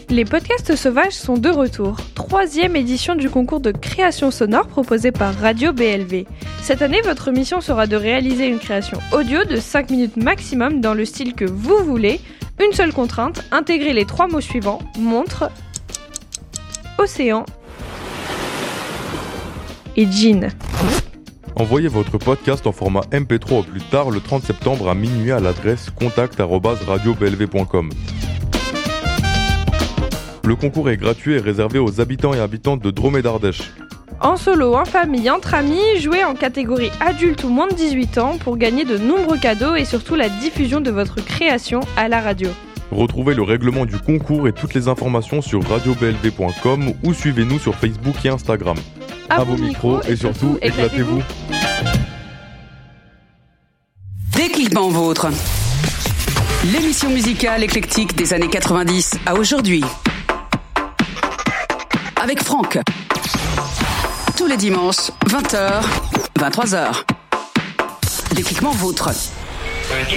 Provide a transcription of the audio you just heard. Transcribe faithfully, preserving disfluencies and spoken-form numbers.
Les podcasts sauvages sont de retour. Troisième édition du concours de création sonore proposé par Radio B L V. Cette année, votre mission sera de réaliser une création audio de cinq minutes maximum dans le style que vous voulez. Une seule contrainte, intégrer les trois mots suivants, montre, océan et jean. Envoyez votre podcast en format M P trois au plus tard le trente septembre à minuit à l'adresse contact arobase radio b l v point com. Le concours est gratuit et réservé aux habitants et habitantes de Drôme et d'Ardèche. En solo, en famille, entre amis, jouez en catégorie adulte ou moins de dix-huit ans pour gagner de nombreux cadeaux et surtout la diffusion de votre création à la radio. Retrouvez le règlement du concours et toutes les informations sur radio b l v point com ou suivez-nous sur Facebook et Instagram. À, à vos micros et surtout, éclatez-vous. Décliquement vôtre. L'émission musicale éclectique des années quatre-vingt-dix à aujourd'hui. Avec Franck. Tous les dimanches, vingt heures, vingt-trois heures. Décliquement vôtre. Ok.